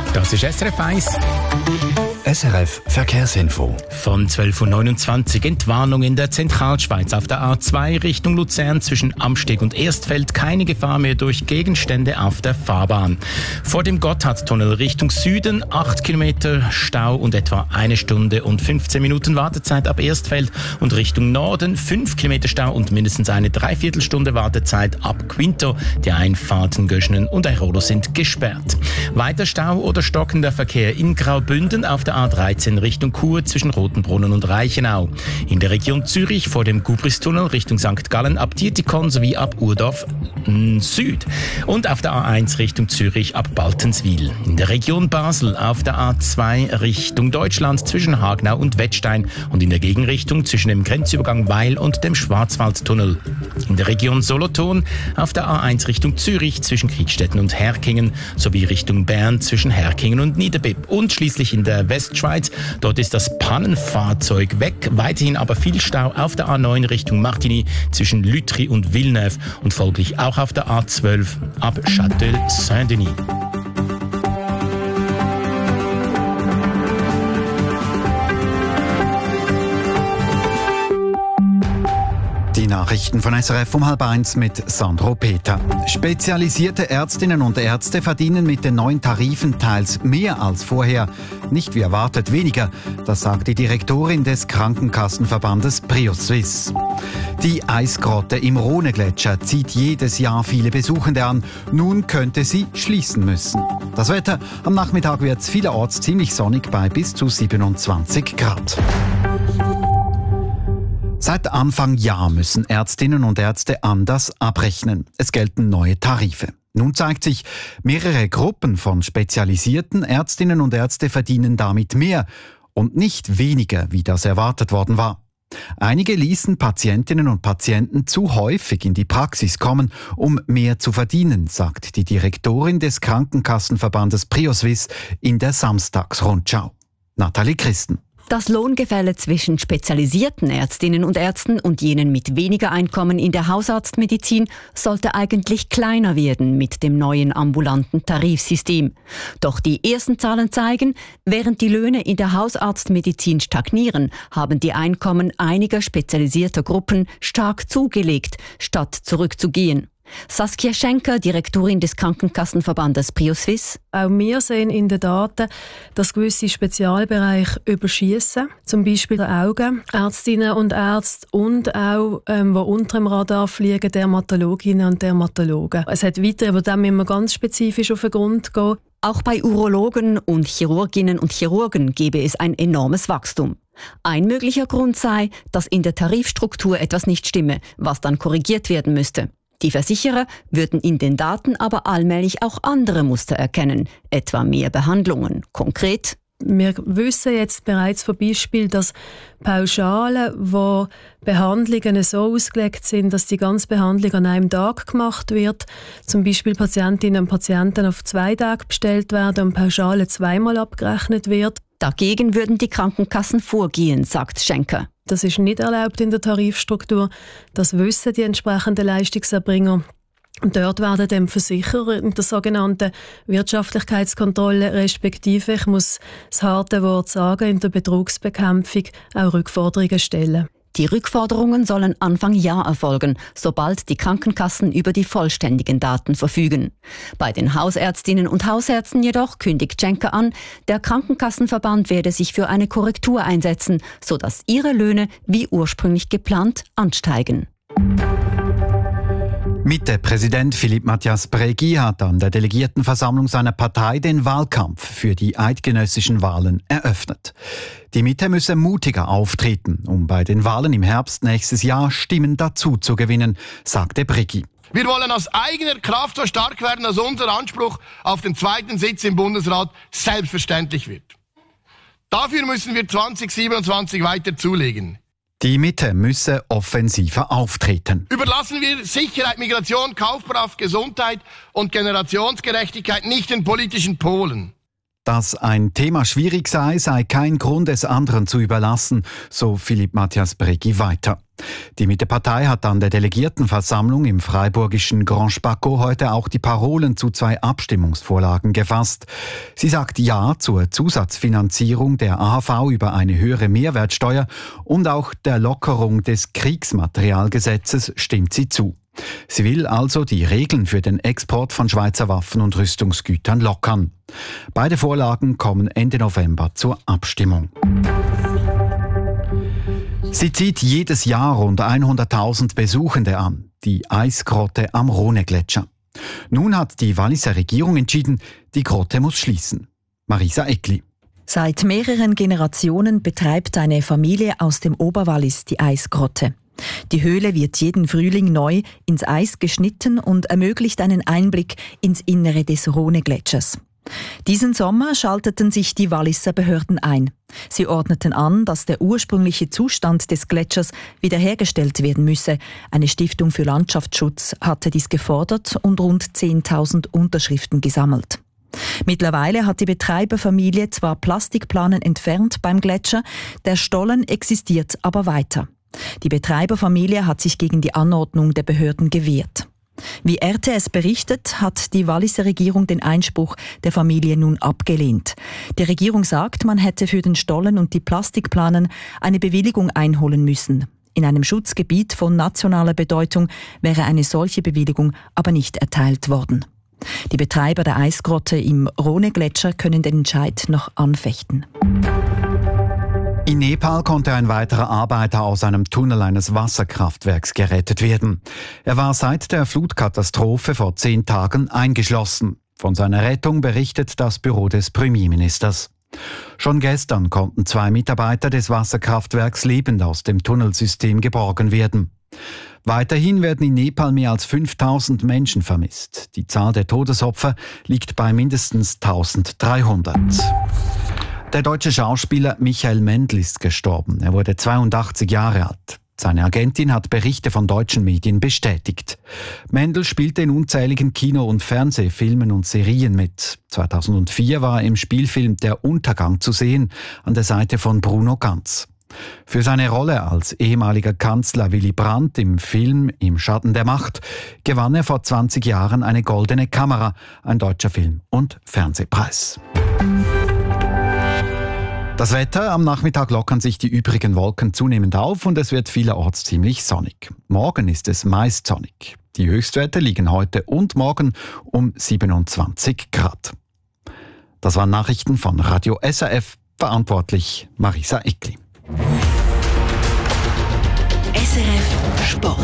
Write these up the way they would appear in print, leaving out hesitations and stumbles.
Das ist SRF 1. SRF Verkehrsinfo. Von 12.29 Uhr Entwarnung in der Zentralschweiz auf der A2 Richtung Luzern zwischen Amsteg und Erstfeld. Keine Gefahr mehr durch Gegenstände auf der Fahrbahn. Vor dem Gotthardtunnel Richtung Süden 8 Kilometer Stau und etwa 1 Stunde und 15 Minuten Wartezeit ab Erstfeld. Und Richtung Norden 5 Kilometer Stau und mindestens eine Dreiviertelstunde Wartezeit ab Quinto. Die Einfahrten Göschenen und Airolo sind gesperrt. Weiter Stau oder stockender Verkehr in Graubünden auf der A13 Richtung Chur zwischen Rotenbrunnen und Reichenau. In der Region Zürich vor dem Gubristunnel Richtung St. Gallen ab Dietikon sowie ab Urdorf Süd. Und auf der A1 Richtung Zürich ab Baltenswil. In der Region Basel auf der A2 Richtung Deutschland zwischen Hagenau und Wettstein und in der Gegenrichtung zwischen dem Grenzübergang Weil und dem Schwarzwaldtunnel. In der Region Solothurn auf der A1 Richtung Zürich zwischen Kriegstetten und Herkingen sowie Richtung Bern zwischen Herkingen und Niederbipp. Und schließlich in der Westschweiz. Dort ist das Pannenfahrzeug weg. Weiterhin aber viel Stau auf der A9 Richtung Martigny zwischen Lütry und Villeneuve und folglich auch auf der A12 ab Châtel-Saint-Denis. Die Nachrichten von SRF um 12:30 mit Sandro Peter. Spezialisierte Ärztinnen und Ärzte verdienen mit den neuen Tarifen teils mehr als vorher. Nicht wie erwartet weniger, das sagt die Direktorin des Krankenkassenverbandes PrioSuisse. Die Eisgrotte im Rhonegletscher zieht jedes Jahr viele Besuchende an. Nun könnte sie schließen müssen. Das Wetter: am Nachmittag wird es vielerorts ziemlich sonnig bei bis zu 27 Grad. Seit Anfang Jahr müssen Ärztinnen und Ärzte anders abrechnen. Es gelten neue Tarife. Nun zeigt sich, mehrere Gruppen von spezialisierten Ärztinnen und Ärzte verdienen damit mehr und nicht weniger, wie das erwartet worden war. Einige ließen Patientinnen und Patienten zu häufig in die Praxis kommen, um mehr zu verdienen, sagt die Direktorin des Krankenkassenverbandes PrioSuisse in der Samstagsrundschau. Nathalie Christen. Das Lohngefälle zwischen spezialisierten Ärztinnen und Ärzten und jenen mit weniger Einkommen in der Hausarztmedizin sollte eigentlich kleiner werden mit dem neuen ambulanten Tarifsystem. Doch die ersten Zahlen zeigen, während die Löhne in der Hausarztmedizin stagnieren, haben die Einkommen einiger spezialisierter Gruppen stark zugelegt, statt zurückzugehen. Saskia Schenker, Direktorin des Krankenkassenverbandes PrioSuisse. Auch wir sehen in den Daten, dass gewisse Spezialbereiche überschiessen, zum Beispiel die Augen, Ärztinnen und Ärzte und auch, die unter dem Radar fliegen, Dermatologinnen und Dermatologen. Es hat weiter, aber dem müssen wir ganz spezifisch auf den Grund gehen. Auch bei Urologen und Chirurginnen und Chirurgen gebe es ein enormes Wachstum. Ein möglicher Grund sei, dass in der Tarifstruktur etwas nicht stimme, was dann korrigiert werden müsste. Die Versicherer würden in den Daten aber allmählich auch andere Muster erkennen, etwa mehr Behandlungen. Konkret: Wir wissen jetzt bereits von Beispielen, dass Pauschalen, wo Behandlungen so ausgelegt sind, dass die ganze Behandlung an einem Tag gemacht wird, zum Beispiel Patientinnen und Patienten auf 2 Tage bestellt werden und Pauschale zweimal abgerechnet wird. Dagegen würden die Krankenkassen vorgehen, sagt Schenker. Das ist nicht erlaubt in der Tarifstruktur. Das wissen die entsprechenden Leistungserbringer. Und dort werden dem Versicherer in der sogenannten Wirtschaftlichkeitskontrolle respektive, ich muss das harte Wort sagen, in der Betrugsbekämpfung auch Rückforderungen stellen. Die Rückforderungen sollen Anfang Jahr erfolgen, sobald die Krankenkassen über die vollständigen Daten verfügen. Bei den Hausärztinnen und Hausärzten jedoch kündigt Schenker an, der Krankenkassenverband werde sich für eine Korrektur einsetzen, sodass ihre Löhne wie ursprünglich geplant ansteigen. Mitte-Präsident Philippe Mathias Brägi hat an der Delegiertenversammlung seiner Partei den Wahlkampf für die eidgenössischen Wahlen eröffnet. Die Mitte müsse mutiger auftreten, um bei den Wahlen im Herbst nächstes Jahr Stimmen dazu zu gewinnen, sagte Brägi. Wir wollen aus eigener Kraft so stark werden, dass unser Anspruch auf den 2. Sitz im Bundesrat selbstverständlich wird. Dafür müssen wir 2027 weiter zulegen. Die Mitte müsse offensiver auftreten. Überlassen wir Sicherheit, Migration, Kaufkraft, Gesundheit und Generationsgerechtigkeit nicht den politischen Polen. Dass ein Thema schwierig sei kein Grund, es anderen zu überlassen, so Philipp Matthias Breggi weiter. Die Mitte-Partei hat an der Delegiertenversammlung im freiburgischen Grand Spaco heute auch die Parolen zu 2 Abstimmungsvorlagen gefasst. Sie sagt Ja zur Zusatzfinanzierung der AHV über eine höhere Mehrwertsteuer und auch der Lockerung des Kriegsmaterialgesetzes stimmt sie zu. Sie will also die Regeln für den Export von Schweizer Waffen und Rüstungsgütern lockern. Beide Vorlagen kommen Ende November zur Abstimmung. Sie zieht jedes Jahr rund 100.000 Besuchende an, die Eisgrotte am Rhone-Gletscher. Nun hat die Walliser Regierung entschieden, die Grotte muss schließen. Marisa Eckli. Seit mehreren Generationen betreibt eine Familie aus dem Oberwallis die Eisgrotte. Die Höhle wird jeden Frühling neu ins Eis geschnitten und ermöglicht einen Einblick ins Innere des Rhone-Gletschers. Diesen Sommer schalteten sich die Walliser Behörden ein. Sie ordneten an, dass der ursprüngliche Zustand des Gletschers wiederhergestellt werden müsse. Eine Stiftung für Landschaftsschutz hatte dies gefordert und rund 10.000 Unterschriften gesammelt. Mittlerweile hat die Betreiberfamilie zwar Plastikplanen entfernt beim Gletscher, der Stollen existiert aber weiter. Die Betreiberfamilie hat sich gegen die Anordnung der Behörden gewehrt. Wie RTS berichtet, hat die Walliser Regierung den Einspruch der Familie nun abgelehnt. Die Regierung sagt, man hätte für den Stollen und die Plastikplanen eine Bewilligung einholen müssen. In einem Schutzgebiet von nationaler Bedeutung wäre eine solche Bewilligung aber nicht erteilt worden. Die Betreiber der Eisgrotte im Rhone-Gletscher können den Entscheid noch anfechten. In Nepal konnte ein weiterer Arbeiter aus einem Tunnel eines Wasserkraftwerks gerettet werden. Er war seit der Flutkatastrophe vor 10 Tagen eingeschlossen. Von seiner Rettung berichtet das Büro des Premierministers. Schon gestern konnten 2 Mitarbeiter des Wasserkraftwerks lebend aus dem Tunnelsystem geborgen werden. Weiterhin werden in Nepal mehr als 5.000 Menschen vermisst. Die Zahl der Todesopfer liegt bei mindestens 1.300. Der deutsche Schauspieler Michael Mendl ist gestorben. Er wurde 82 Jahre alt. Seine Agentin hat Berichte von deutschen Medien bestätigt. Mendl spielte in unzähligen Kino- und Fernsehfilmen und Serien mit. 2004 war er im Spielfilm Der Untergang zu sehen, an der Seite von Bruno Ganz. Für seine Rolle als ehemaliger Kanzler Willy Brandt im Film Im Schatten der Macht gewann er vor 20 Jahren eine Goldene Kamera, ein deutscher Film- und Fernsehpreis. Das Wetter: Am Nachmittag lockern sich die übrigen Wolken zunehmend auf und es wird vielerorts ziemlich sonnig. Morgen ist es meist sonnig. Die Höchstwerte liegen heute und morgen um 27 Grad. Das waren Nachrichten von Radio SRF, verantwortlich Marisa Eckli. SRF Sport.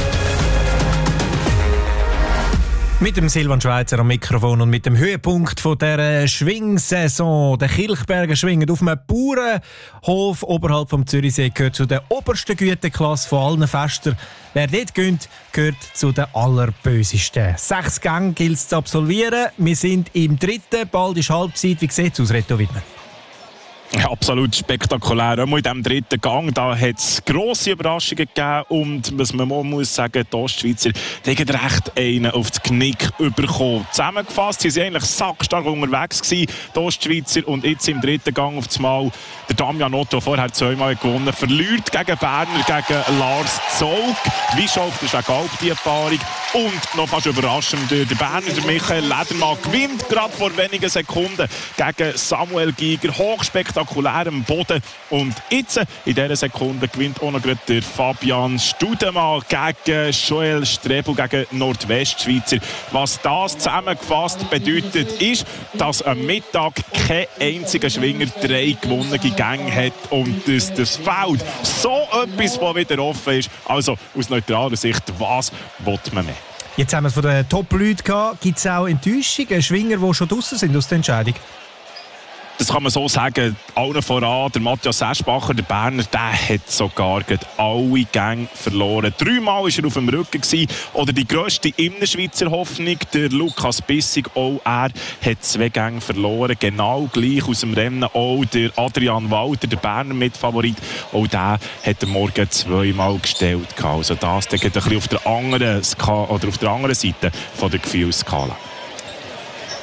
Mit dem Silvan Schweizer am Mikrofon und mit dem Höhepunkt von der Schwingsaison. Der Kilchberger schwingen auf einem Bauernhof oberhalb vom Zürichsee, gehört zu der obersten Güteklasse von allen Festen. Wer dort gönnt, gehört zu den allerbösesten. 6 Gänge gilt es zu absolvieren. Wir sind im 3. Bald ist Halbzeit. Wie sieht es aus, Reto Widmer? Ja, absolut spektakulär. Auch in diesem 3. Gang hat es grosse Überraschungen gegeben. Und was man muss sagen, die Ostschweizer haben recht einen auf das Knick bekommen. Zusammengefasst waren sie eigentlich sackstark unterwegs gewesen, die Ostschweizer. Und jetzt im 3. Gang auf das Mal der Damian Otto, vorher 2-mal gewonnen, verliert gegen Berner, gegen Lars Zog. Wie schafft es wegen Alp die Paarung? Und noch fast überraschend, der Berner, der Michael Ledermann, gewinnt gerade vor wenigen Sekunden gegen Samuel Giger. Hochspektakulärem Boden. Und jetzt, in dieser Sekunde, gewinnt auch noch der Fabian Studemann gegen Joel Strebel, gegen Nordwestschweizer. Was das zusammengefasst bedeutet, ist, dass am Mittag kein einziger Schwinger 3 gewonnene Gänge hat. Und das Feld so etwas, was wieder offen ist. Also aus neutraler Sicht, was will man mehr? Jetzt haben wir es von den Top-Leuten gehabt. Gibt es auch Enttäuschungen? Schwinger, die schon draussen sind aus der Entscheidung? Das kann man so sagen, allen voran, der Matthias Eschbacher, der Berner, der hat sogar alle Gänge verloren. 3-mal war er auf dem Rücken gewesen. Oder die grösste Innerschweizer Hoffnung, der Lukas Bissig, auch er hat 2 Gänge verloren. Genau gleich aus dem Rennen auch der Adrian Walter, der Berner Mitfavorit, auch der hat am Morgen 2-mal gestellt. Also das geht ein bisschen auf der anderen Seite von der Gefühlsskala.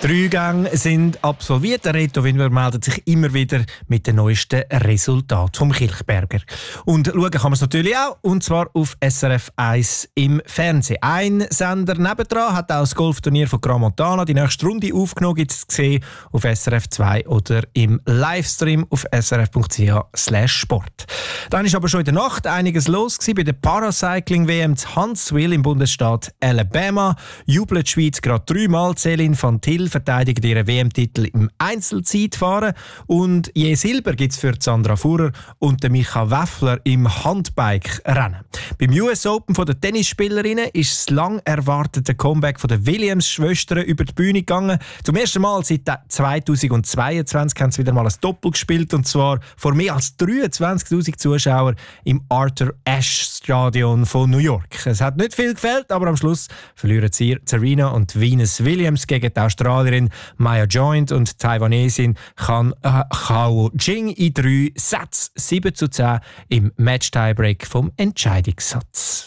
3 Gänge sind absolviert. Der Reto Winwer meldet sich immer wieder mit den neuesten Resultaten vom Kilchberger. Und schauen kann man es natürlich auch, und zwar auf SRF 1 im Fernsehen. Ein Sender nebendran hat auch das Golfturnier von Gran Montana die nächste Runde aufgenommen, gibt es gesehen auf SRF 2 oder im Livestream auf srf.ch/sport. Dann ist aber schon in der Nacht einiges los gewesen bei der Paracycling-WM zu Huntsville im Bundesstaat Alabama. Jubelt die Schweiz gerade 3-mal. Céline van Til verteidigt ihren WM-Titel im Einzelzeitfahren. Und je Silber gibt es für Sandra Fuhrer und den Micha Weffler im Handbike-Rennen. Beim US Open von den Tennisspielerinnen ist das lang erwartete Comeback von den Williams-Schwestern über die Bühne gegangen. Zum ersten Mal seit 2022 haben sie wieder mal ein Doppel gespielt, und zwar vor mehr als 23'000 Zuschauern im Arthur Ashe Stadion von New York. Es hat nicht viel gefällt, aber am Schluss verlieren sie Serena und Venus Williams gegen die Australierin Maya Joint und die Taiwanesin Hao Jing in 3 Sätzen 7:10 im Match-Tiebreak vom Entscheidungssatz.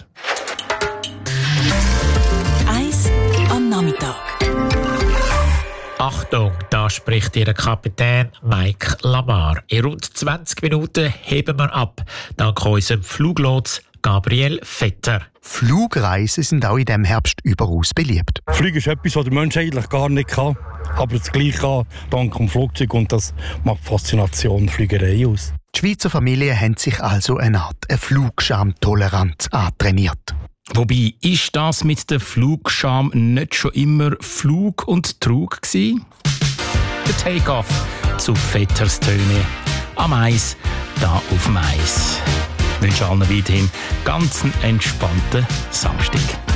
Eis am Nachmittag. Achtung, da spricht Ihr Kapitän Mike Lamar. In rund 20 Minuten heben wir ab, dank unserem Fluglotse Gabriel Vetter. Flugreisen sind auch in diesem Herbst überaus beliebt. Fliegen ist etwas, was der Mensch eigentlich gar nicht kann, aber das Gleiche kann dank dem Flugzeug, und das macht die Faszination der Fliegerei aus. Die Schweizer Familien haben sich also eine Art Flugscham-Toleranz antrainiert. Wobei, ist das mit der Flugscham nicht schon immer Flug und Trug gewesen? Der Take-Off zu Vetters Töne. Am Eis, da auf dem Eis. Ich wünsche allen weiterhin ganz einen entspannten Samstag.